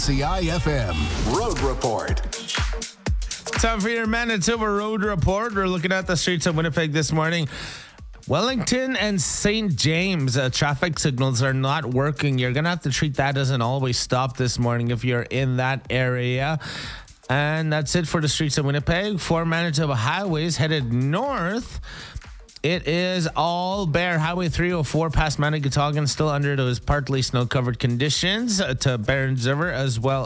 LCI FM Road Report. Time for your Manitoba Road Report. We're looking at the streets of Winnipeg this morning. Wellington and St. James traffic signals are not working. You're going to have to treat that as an always stop this morning if you're in that area. And that's it for the streets of Winnipeg. For Manitoba highways headed north, it is all bare. Highway 304 past Manigatogan, still under those partly snow-covered conditions to Barons River, as well